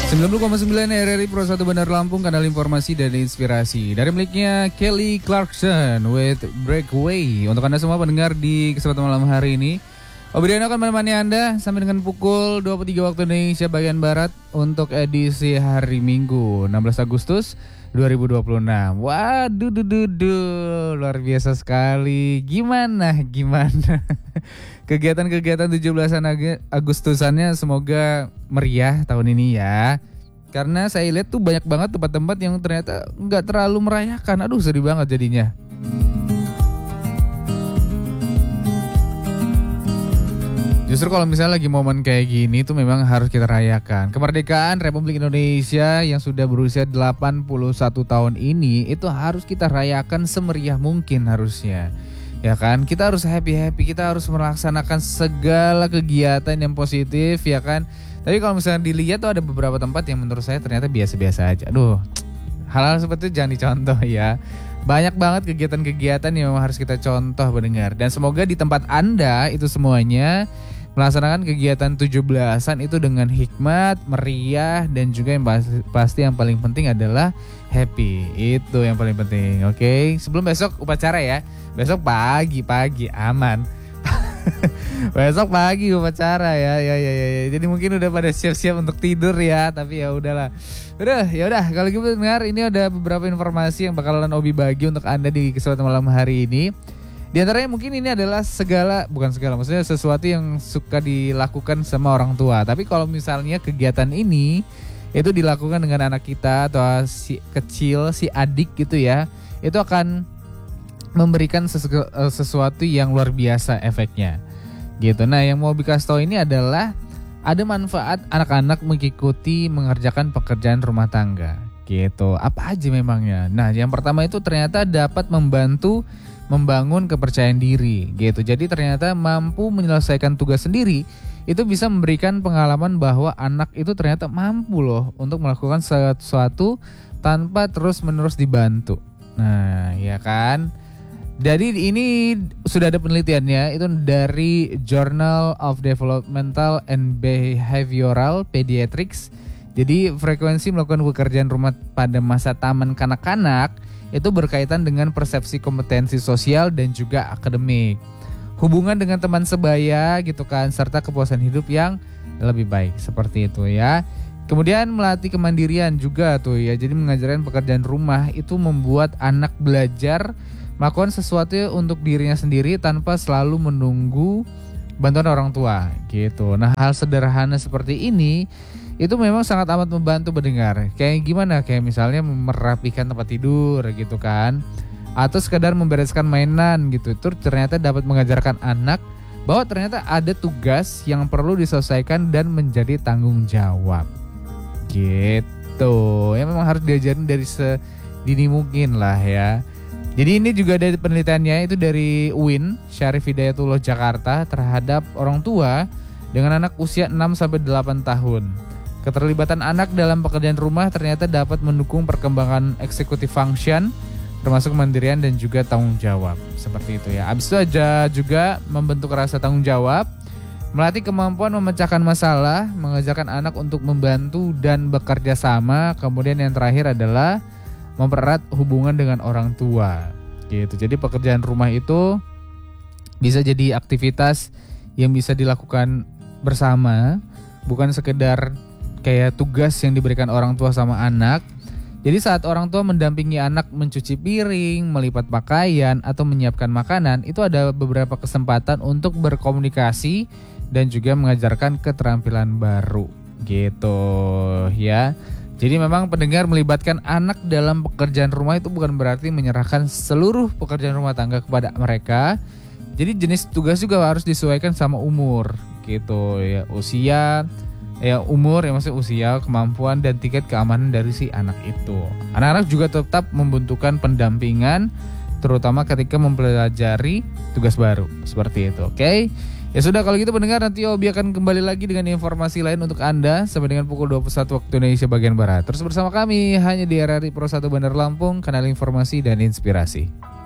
90,9 RRI Pro 1 Bandar Lampung, kanal informasi dan inspirasi. Dari miliknya Kelly Clarkson with Breakaway. Untuk Anda semua pendengar di kesempatan malam hari ini, Obidiano akan menemani Anda sampai dengan pukul 23 waktu Indonesia bagian Barat untuk edisi hari Minggu 16 Agustus 2026. Waduh, luar biasa sekali. Gimana? Kegiatan-kegiatan 17-an Agustusannya semoga meriah tahun ini ya. Karena saya lihat tuh banyak banget tempat-tempat yang ternyata nggak terlalu merayakan. Aduh, sedih banget jadinya. Justru kalau misalnya lagi momen kayak gini tuh memang harus kita rayakan. Kemerdekaan Republik Indonesia yang sudah berusia 81 tahun ini itu harus kita rayakan semeriah mungkin harusnya. Ya kan, kita harus happy, kita harus melaksanakan segala kegiatan yang positif ya kan. Tapi kalau misalnya dilihat tuh ada beberapa tempat yang menurut saya ternyata biasa-biasa aja. Aduh, hal-hal seperti itu jangan dicontoh ya. Banyak banget kegiatan-kegiatan yang memang harus kita contoh mendengar. Dan semoga di tempat Anda itu semuanya melaksanakan kegiatan 17-an itu dengan hikmat, meriah, dan juga yang pasti yang paling penting adalah happy. Itu yang paling penting, oke? Sebelum besok upacara ya. Besok pagi aman. Besok pagi upacara ya. Jadi mungkin udah pada siap-siap untuk tidur ya, tapi ya udahlah. Udah, kalau gitu dengar ini ada beberapa informasi yang bakalan Obi bagi untuk Anda di kesempatan malam hari ini. Di antaranya mungkin ini adalah maksudnya sesuatu yang suka dilakukan sama orang tua. Tapi kalau misalnya kegiatan ini itu dilakukan dengan anak kita atau si kecil, si adik gitu ya, itu akan memberikan sesuatu yang luar biasa efeknya gitu. Nah, yang mau dikasih tahu ini adalah ada manfaat anak-anak mengikuti mengerjakan pekerjaan rumah tangga gitu. Apa aja memangnya? Nah, yang pertama itu ternyata dapat membantu membangun kepercayaan diri gitu. Jadi ternyata mampu menyelesaikan tugas sendiri itu bisa memberikan pengalaman bahwa anak itu ternyata mampu loh untuk melakukan sesuatu tanpa terus-menerus dibantu. Nah, ya kan? Jadi ini sudah ada penelitiannya itu dari Journal of Developmental and Behavioral Pediatrics. Jadi frekuensi melakukan pekerjaan rumah pada masa taman kanak-kanak itu berkaitan dengan persepsi kompetensi sosial dan juga akademik. Hubungan dengan teman sebaya gitu kan, serta kepuasan hidup yang lebih baik seperti itu ya. Kemudian melatih kemandirian juga tuh ya. Jadi mengajarkan pekerjaan rumah itu membuat anak belajar melakukan sesuatu untuk dirinya sendiri tanpa selalu menunggu bantuan orang tua gitu. Nah, hal sederhana seperti ini itu memang sangat amat membantu mendengar. Kayak gimana? Kayak misalnya merapikan tempat tidur gitu kan. Atau sekedar membereskan mainan gitu. Itu ternyata dapat mengajarkan anak bahwa ternyata ada tugas yang perlu diselesaikan dan menjadi tanggung jawab. Gitu. Ya memang harus diajarin dari sedini mungkin lah ya. Jadi ini juga ada penelitiannya itu dari UIN Syarif Hidayatullah Jakarta terhadap orang tua dengan anak usia 6-8 tahun. Keterlibatan anak dalam pekerjaan rumah ternyata dapat mendukung perkembangan executive function termasuk kemandirian dan juga tanggung jawab. Seperti itu ya. Habis itu aja juga membentuk rasa tanggung jawab, melatih kemampuan memecahkan masalah, mengajarkan anak untuk membantu dan bekerja sama. Kemudian yang terakhir adalah mempererat hubungan dengan orang tua gitu. Jadi pekerjaan rumah itu bisa jadi aktivitas yang bisa dilakukan bersama, bukan sekedar kayak tugas yang diberikan orang tua sama anak. Jadi saat orang tua mendampingi anak mencuci piring, melipat pakaian, atau menyiapkan makanan, itu ada beberapa kesempatan untuk berkomunikasi dan juga mengajarkan keterampilan baru gitu ya. Jadi memang pendengar, melibatkan anak dalam pekerjaan rumah itu bukan berarti menyerahkan seluruh pekerjaan rumah tangga kepada mereka. Jadi jenis tugas juga harus disesuaikan sama umur gitu ya, maksudnya usia, kemampuan dan tingkat keamanan dari si anak itu. Anak-anak juga tetap membutuhkan pendampingan terutama ketika mempelajari tugas baru seperti itu. Oke? Ya sudah, kalau gitu pendengar, nanti Obi akan kembali lagi dengan informasi lain untuk Anda sampai dengan pukul 21 waktu Indonesia bagian Barat. Terus bersama kami hanya di RRI Pro 1 Bandar Lampung, kanal informasi dan inspirasi.